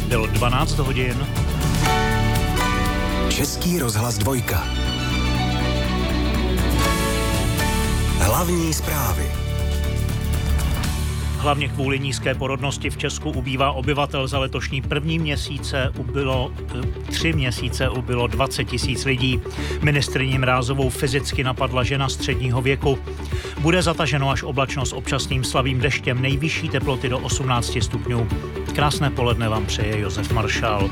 Bylo 12 hodin. Český rozhlas 2. Hlavní zprávy. Hlavně kvůli nízké porodnosti v Česku ubývá obyvatel. Za letošní první měsíce ubylo 3 měsíce ubylo 20 000 lidí. Ministryni Mrázovou fyzicky napadla žena středního věku. Bude zataženo až oblačno s občasným slabým deštěm, nejvyšší teploty do 18 stupňů. Krásné poledne vám přeje Josef Maršál.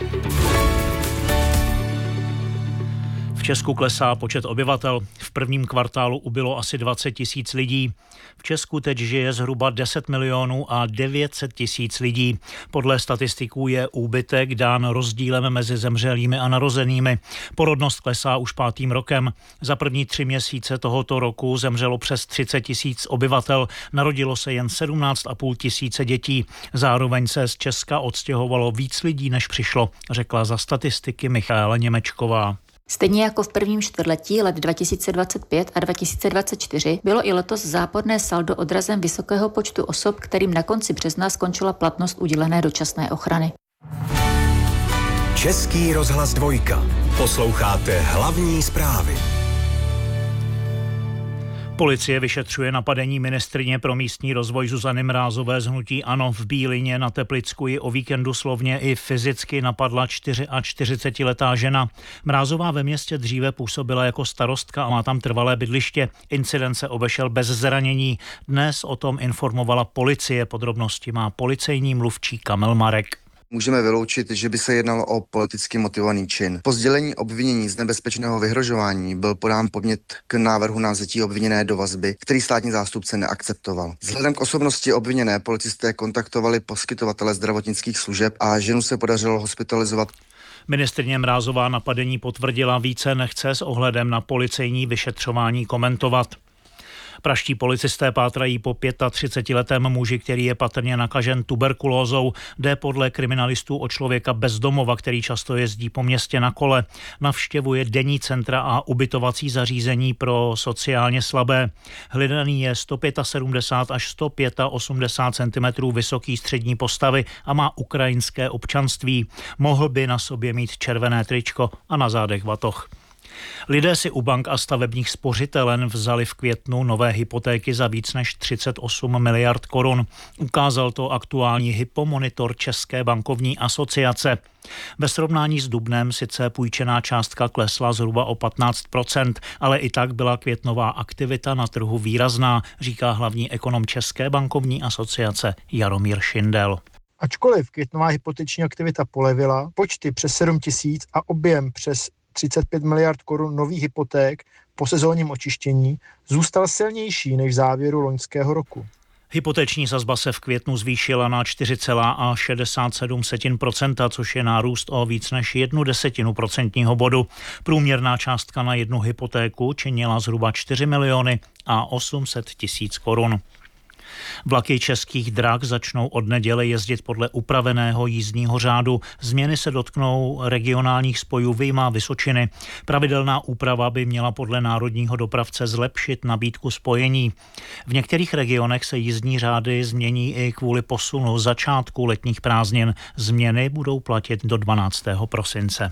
V Česku klesá počet obyvatel. V prvním kvartálu ubylo asi 20 000 lidí. V Česku teď žije zhruba 10 milionů a 900 000 lidí. Podle statistiků je úbytek dán rozdílem mezi zemřelými a narozenými. Porodnost klesá už 5. rokem. Za první 3 měsíce tohoto roku zemřelo přes 30 000 obyvatel. Narodilo se jen 17 500 dětí. Zároveň se z Česka odstěhovalo víc lidí, než přišlo, řekla za statistiky Michaela Němečková. Stejně jako v prvním čtvrtletí let 2025 a 2024 bylo i letos záporné saldo odrazem vysokého počtu osob, kterým na konci března skončila platnost udělené dočasné ochrany. Český rozhlas 2. Posloucháte hlavní zprávy. Policie vyšetřuje napadení ministryně pro místní rozvoj Zuzany Mrázové z hnutí ANO. V Bílině na Teplicku ji o víkendu slovně i fyzicky napadla 44letá žena. Mrázová ve městě dříve působila jako starostka a má tam trvalé bydliště. Incident se obešel bez zranění. Dnes o tom informovala policie. Podrobnosti má policejní mluvčí Kamil Marek. Můžeme vyloučit, že by se jednalo o politicky motivovaný čin. Po sdělení obvinění z nebezpečného vyhrožování byl podán podnět k návrhu na vzetí obviněné do vazby, který státní zástupce neakceptoval. Vzhledem k osobnosti obviněné policisté kontaktovali poskytovatele zdravotnických služeb a ženu se podařilo hospitalizovat. Ministryně Mrázová napadení potvrdila, více nechce s ohledem na policejní vyšetřování komentovat. Praští policisté pátrají po 35letém muži, který je patrně nakažen tuberkulózou. Jde podle kriminalistů o člověka bez domova, který často jezdí po městě na kole. Navštěvuje denní centra a ubytovací zařízení pro sociálně slabé. Hledaný je 175 až 185 cm vysoký, střední postavy a má ukrajinské občanství. Mohl by na sobě mít červené tričko a na zádech batoh. Lidé si u bank a stavebních spořitelen vzali v květnu nové hypotéky za víc než 38 miliard korun. Ukázal to aktuální hypomonitor České bankovní asociace. Ve srovnání s dubnem sice půjčená částka klesla zhruba o 15%, ale i tak byla květnová aktivita na trhu výrazná, říká hlavní ekonom České bankovní asociace Jaromír Šindel. Ačkoliv květnová hypoteční aktivita polevila, počty přes 7 000 a objem přes 35 miliard korun nových hypoték po sezónním očištění zůstal silnější než v závěru loňského roku. Hypoteční sazba se v květnu zvýšila na 4,67%, což je nárůst o víc než 0,1 procentního bodu. Průměrná částka na jednu hypotéku činila zhruba 4 800 000 korun. Vlaky Českých drah začnou od neděle jezdit podle upraveného jízdního řádu. Změny se dotknou regionálních spojů vyjma Vysočiny. Pravidelná úprava by měla podle národního dopravce zlepšit nabídku spojení. V některých regionech se jízdní řády změní i kvůli posunu začátku letních prázdnin. Změny budou platit do 12. prosince.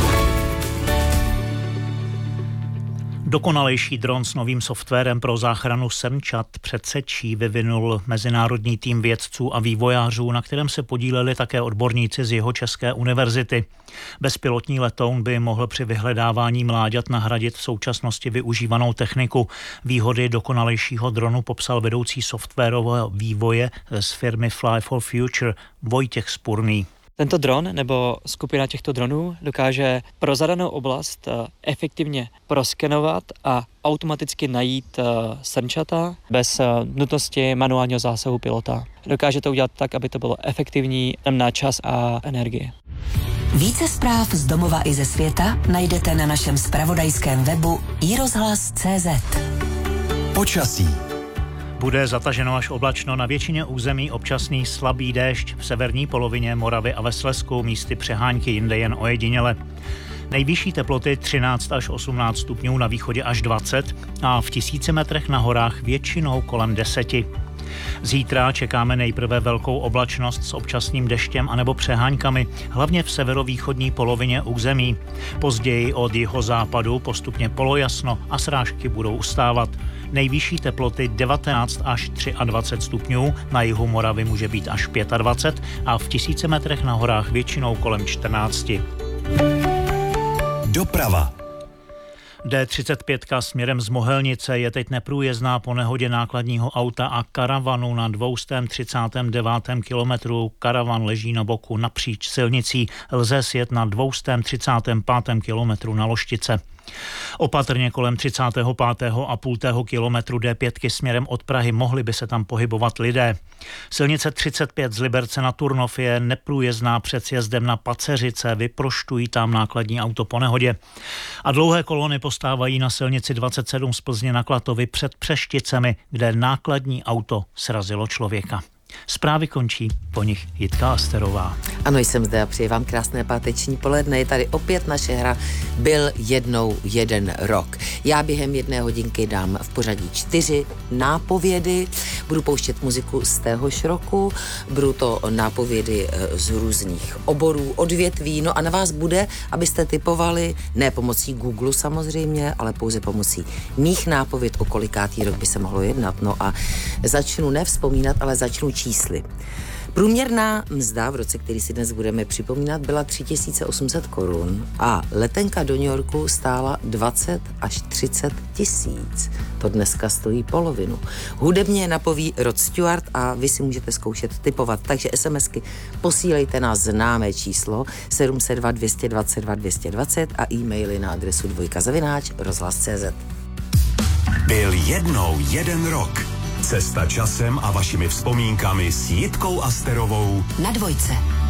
Dokonalejší dron s novým softwarem pro záchranu Semčat před sečí vyvinul mezinárodní tým vědců a vývojářů, na kterém se podíleli také odborníci z Jihočeské univerzity. Bezpilotní letoun by mohl při vyhledávání mláďat nahradit v současnosti využívanou techniku. Výhody dokonalejšího dronu popsal vedoucí softwarového vývoje z firmy Fly for Future Vojtěch Spurný. Tento dron nebo skupina těchto dronů dokáže pro zadanou oblast efektivně proskenovat a automaticky najít srnčata bez nutnosti manuálního zásahu pilota. Dokáže to udělat tak, aby to bylo efektivní na čas a energii. Více zpráv z domova i ze světa najdete na našem zpravodajském webu iRozhlas.cz. Počasí. Bude zataženo až oblačno, na většině území občasný slabý déšť, v severní polovině Moravy a ve Slezsku místy přehánky, jinde jen ojediněle. Nejvyšší teploty 13 až 18 stupňů, na východě až 20 a v 1000 metrech na horách většinou kolem 10. Zítra čekáme nejprve velkou oblačnost s občasným deštěm anebo přeháňkami, hlavně v severovýchodní polovině území. Později od jihozápadu postupně polojasno a srážky budou ustávat. Nejvyšší teploty 19 až 23 stupňů, na jihu Moravy může být až 25 a v 1000 metrech na horách většinou kolem 14. Doprava. D35 směrem z Mohelnice je teď neprůjezdná po nehodě nákladního auta a karavanu na 239. kilometru. Karavan leží na boku napříč silnicí. Lze sjet na 235. kilometru na Loštice. Opatrně kolem 35,5 kilometru D5 směrem od Prahy, mohli by se tam pohybovat lidé. Silnice 35 z Liberce na Turnov je neprůjezdná před sjezdem na Paceřice, vyproštují tam nákladní auto po nehodě. A dlouhé kolony postávají na silnici 27 z Plzně na Klatovy před Přešticemi, kde nákladní auto srazilo člověka. Zprávy končí, po nich Jitka Asterová. Ano, jsem zde a přeji vám krásné páteční poledne. Je tady opět naše hra Byl jednou jeden rok. Já během 1 hodinky dám v pořadí 4 nápovědy. Budu pouštět muziku z téhož roku. Budou to nápovědy z různých oborů, odvětví. No a na vás bude, abyste typovali, ne pomocí Google samozřejmě, ale pouze pomocí mých nápověd, o kolikátý rok by se mohlo jednat. No a začnu nevzpomínat, ale začnu čísly. Průměrná mzda v roce, který si dnes budeme připomínat, byla 3800 korun a letenka do New Yorku stála 20 až 30 tisíc. To dneska stojí polovinu. Hudebně napoví Rod Stewart a vy si můžete zkoušet tipovat. Takže SMSky posílejte na známé číslo 702 222 220 a e-maily na adresu dvojka@rozhlas.cz. Byl jednou jeden rok. Cesta časem a vašimi vzpomínkami s Jitkou Asterovou Na Dvojce.